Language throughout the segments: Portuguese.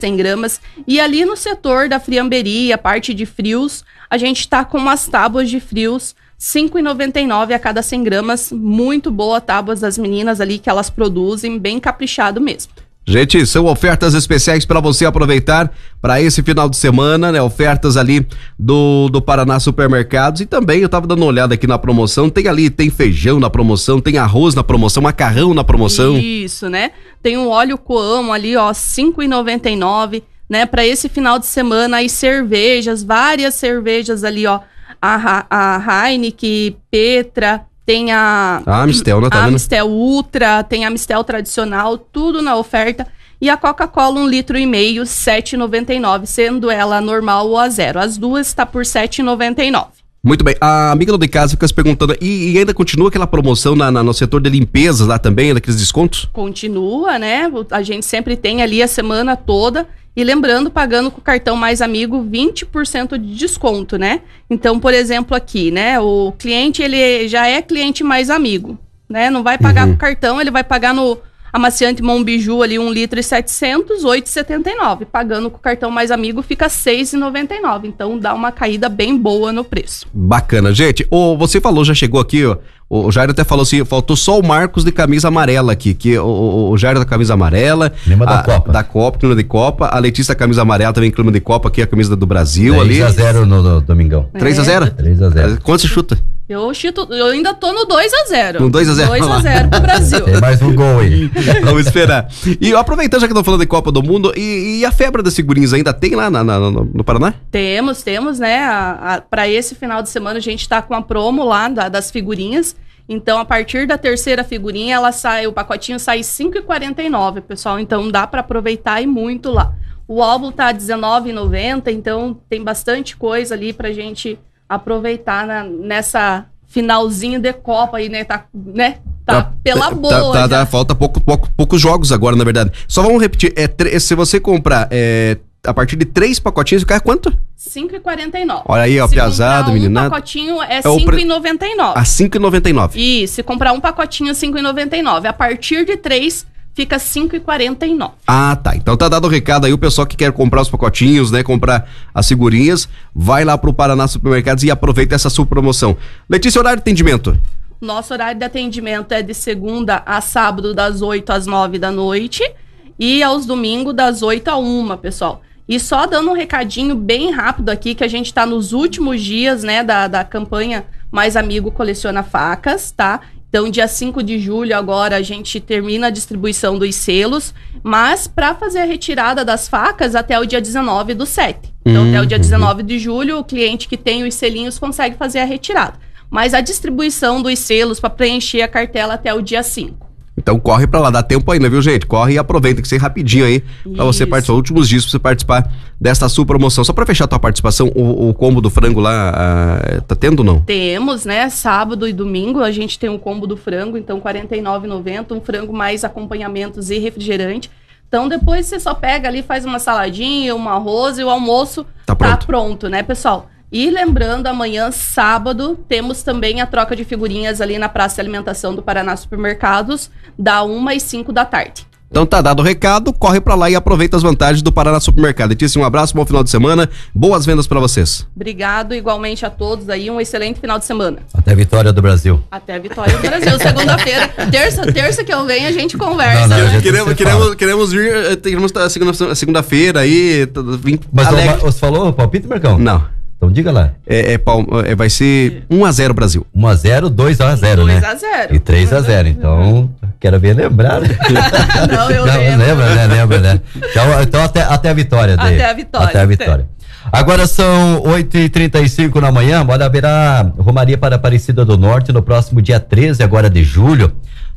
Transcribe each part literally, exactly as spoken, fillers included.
cem gramas. E ali no setor da friamberia, parte de frios, a gente tá com umas tábuas de frios, cinco reais e noventa e nove centavos a cada cem gramas. Muito boa tábuas das meninas ali que elas produzem, bem caprichado mesmo. Gente, são ofertas especiais para você aproveitar para esse final de semana, né? Ofertas ali do, do Paraná Supermercados. E também eu tava dando uma olhada aqui na promoção, tem ali, tem feijão na promoção, tem arroz na promoção, macarrão na promoção. Isso, né? Tem um óleo Coamo ali, ó, cinco reais e noventa e nove centavos, né? Para esse final de semana, aí cervejas, várias cervejas ali, ó. A, a Heineken, Petra... Tem a, a Amistel, né? Tá a vendo? Amistel Ultra, tem a Amistel tradicional, tudo na oferta. E a Coca-Cola, um litro e meio, sete reais e noventa e nove centavos, sendo ela normal ou a zero. As duas está por sete reais e noventa e nove centavos. Muito bem. A amiga de casa fica se perguntando, e, e ainda continua aquela promoção na, na, no setor de limpezas lá também, daqueles descontos? Continua, né? A gente sempre tem ali a semana toda. E lembrando, pagando com o cartão Mais Amigo, vinte por cento de desconto, né? Então, por exemplo, aqui, né? O cliente, ele já é cliente Mais Amigo, né? Não vai pagar uhum. com o cartão, ele vai pagar no amaciante Monbiju ali, um litro e setecentos, oito reais e setenta e nove centavos. Pagando com o cartão Mais Amigo, fica seis reais e noventa e nove centavos. Então, dá uma caída bem boa no preço. Bacana. Gente, o, você falou, já chegou aqui, ó. O Jairo até falou assim, faltou só o Marcos de camisa amarela aqui, que o, o, o Jairo da camisa amarela. Clima a, da Copa. Da Copa, clima de Copa. A Letícia camisa amarela também, clima de Copa, aqui a camisa do Brasil. três a zero no, no domingão. três a zero? três a zero. Quanto você chuta? Eu, chuto, eu ainda tô no dois a zero. No dois a zero? dois a zero pro Brasil. Tem mais um gol aí. Vamos esperar. E aproveitando, já que estamos falando de Copa do Mundo, e, e a febre das figurinhas ainda tem lá na, na, no, no Paraná? Temos, temos, né? A, a, para esse final de semana a gente tá com a promo lá da, das figurinhas. Então, a partir da terceira figurinha, ela sai, o pacotinho sai cinco reais e quarenta e nove centavos, pessoal. Então, dá para aproveitar e muito lá. O álbum tá dezenove reais e noventa centavos, então tem bastante coisa ali pra gente aproveitar na, nessa finalzinho de Copa aí, né? Tá, né? tá, tá pela boa. Tá, tá, tá, falta pouco, pouco, poucos jogos agora, na verdade. Só vamos repetir, é, se você comprar é, a partir de três pacotinhos, fica quanto? cinco reais e quarenta e nove centavos. Olha aí, ó, se piazada, um meninada. Um pacotinho é cinco reais e noventa e nove centavos. A cinco reais e noventa e nove centavos. Isso, se comprar um pacotinho, cinco reais e noventa e nove centavos. A partir de três, fica cinco reais e quarenta e nove centavos. Ah, tá. Então tá dado o recado aí, o pessoal que quer comprar os pacotinhos, né, comprar as figurinhas, vai lá pro Paraná Supermercados e aproveita essa sua promoção. Letícia, horário de atendimento? Nosso horário de atendimento é de segunda a sábado, das oito às nove da noite, e aos domingos, das oito à uma, pessoal. E só dando um recadinho bem rápido aqui, que a gente tá nos últimos dias, né, da, da campanha Mais Amigo Coleciona Facas, tá? Então, dia cinco de julho, agora, a gente termina a distribuição dos selos, mas para fazer a retirada das facas até o dia dezenove do sete. Então, uhum. até o dia dezenove de julho, o cliente que tem os selinhos consegue fazer a retirada. Mas a distribuição dos selos para preencher a cartela até o dia cinco. Então corre pra lá, dá tempo ainda, viu, gente? Corre e aproveita, que ser rapidinho aí pra você participar, últimos dias pra você participar desta sua promoção. Só pra fechar a tua participação, o, o combo do frango lá, ah, tá tendo ou não? Temos, né? Sábado e domingo a gente tem um combo do frango, então quarenta e nove reais e noventa centavos, um frango mais acompanhamentos e refrigerante. Então depois você só pega ali, faz uma saladinha, um arroz e o almoço tá pronto, tá pronto, né, pessoal? E lembrando, amanhã, sábado, temos também a troca de figurinhas ali na Praça de Alimentação do Paraná Supermercados, da uma às cinco da tarde. Então tá dado o recado, corre pra lá e aproveita as vantagens do Paraná Supermercado. Letícia, um abraço, bom final de semana, boas vendas pra vocês. Obrigado, igualmente a todos aí, um excelente final de semana. Até a vitória do Brasil. Até a vitória do Brasil, segunda-feira, terça, terça que eu venho a gente conversa. Não, não, né? Queremos, queremos, queremos vir, queremos a segunda, segunda-feira aí, vir Mas alegre. você falou o palpite, Marcão? Não. Então diga lá. É, é, é, vai ser um a zero Brasil. um a zero, dois a zero, né? dois a zero. E três a zero. Então, quero ver lembrar. Não, eu Não, lembro. Lembra, né? Lembra, né? Então, então até, até a vitória. Daí. Até a vitória. Até a vitória. Agora são oito e trinta e cinco da manhã. Bora haverá Romaria para Aparecida do Norte no próximo dia treze, agora de julho.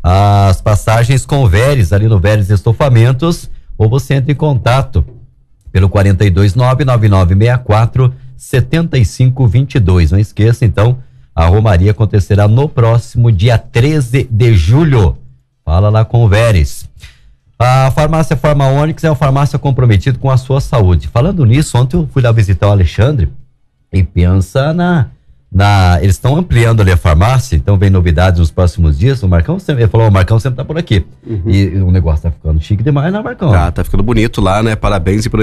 As passagens com Veres, ali no Veres Estofamentos. Ou você entra em contato pelo quatro dois nove, nove nove seis quatro, sete cinco dois dois. Não esqueça, então, a Romaria acontecerá no próximo dia treze de julho. Fala lá com o Veres. A farmácia Farma Onix é uma farmácia comprometida com a sua saúde. Falando nisso, ontem eu fui lá visitar o Alexandre e pensa na, Na, eles estão ampliando ali a farmácia, então vem novidades nos próximos dias. O Marcão sempre, ele falou, o Marcão sempre tá por aqui. Uhum. E o negócio tá ficando chique demais, né, Marcão? Tá, tá ficando bonito lá, né? Parabéns e